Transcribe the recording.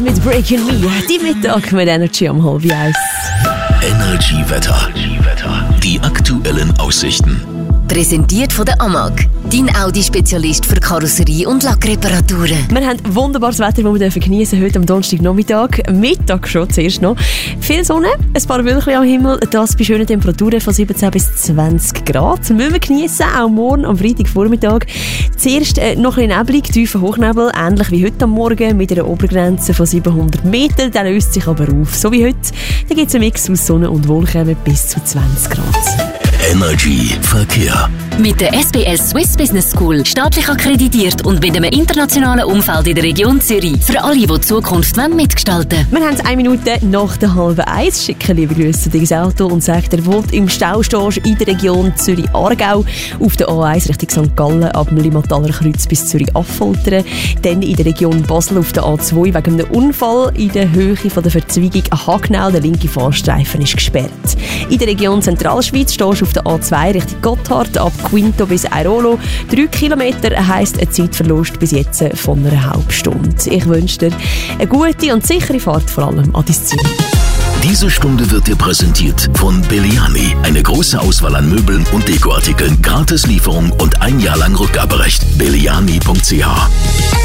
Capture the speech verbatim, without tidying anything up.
mit Breaking Me. Die Mittag mit Energy um halb eins. Energy Wetter. Die aktuellen Aussichten. Präsentiert von der Amag, dein Audi-Spezialist für Karosserie- und Lackreparaturen. Wir haben wunderbares Wetter, das wir genießen dürfen heute am Donnerstagnachmittag. Mittag schon zuerst noch. Viel Sonne, ein paar Wölkchen am Himmel, das bei schönen Temperaturen von siebzehn bis zwanzig Grad. Müssen wir genießen, auch morgen am Freitagvormittag. Zuerst äh, noch ein bisschen neblig, tiefer Hochnebel, ähnlich wie heute am Morgen, mit einer Obergrenze von siebenhundert Meter. Der löst sich aber auf. So wie heute, da gibt es einen Mix aus Sonne und Wolken mit bis zu zwanzig Grad. Energy Verkehr. Mit der S B S Swiss Business School, staatlich akkreditiert und mit einem internationalen Umfeld in der Region Zürich. Für alle, die die Zukunft mitgestalten wollen. Wir haben es eine Minute nach der halben eins. Schicken liebe Grüße zu dein Auto und sagt, er wohnt im Stau stehst in der Region Zürich-Aargau. Auf der A eins Richtung Sankt Gallen, ab dem Limmataler Kreuz bis Zürich-Affoltern. Dann in der Region Basel auf der A zwei wegen einem Unfall in der Höhe von der Verzweigung Hagnau. Der linke Fahrstreifen ist gesperrt. In der Region Zentralschweiz stehst du auf der A zwei Richtung Gotthard, ab Quinto bis Airolo. Drei Kilometer heisst ein Zeitverlust bis jetzt von einer halben Stunde. Ich wünsche dir eine gute und sichere Fahrt, vor allem an dein Ziel. Diese Stunde wird dir präsentiert von Belliani. Eine große Auswahl an Möbeln und Dekoartikeln, Gratislieferung und ein Jahr lang Rückgaberecht. belliani punkt c h